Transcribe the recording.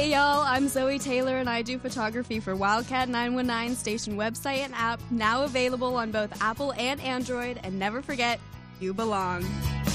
Hey y'all, I'm Zoe Taylor and I do photography for Wildcat 919 station website and app, now available on both Apple and Android, and never forget, you belong.